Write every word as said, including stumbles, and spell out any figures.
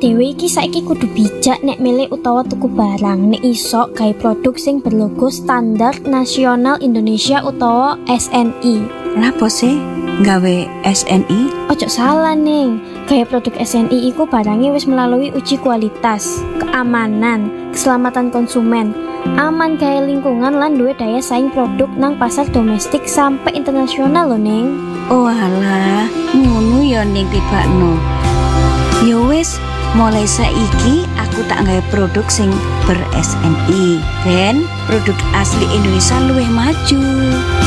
dhewe iki saiki kudu bijak nek milih utawa tuku barang, nek iso gawe produk sing berlogo Standar Nasional Indonesia utawa S N I. Lapo sih gawe S N I? Ojo salah ning, gawe produk S N I iku barangnya wis melalui uji kualitas, keamanan, keselamatan konsumen, aman gawe lingkungan lan duwe daya saing produk nang pasar domestik sampai internasional lho ning. Oh alah, ngono ya ning tibakno. Ya wis, mulai saiki aku tak gawe produk sing ber S N I ben produk asli Indonesia luwih maju.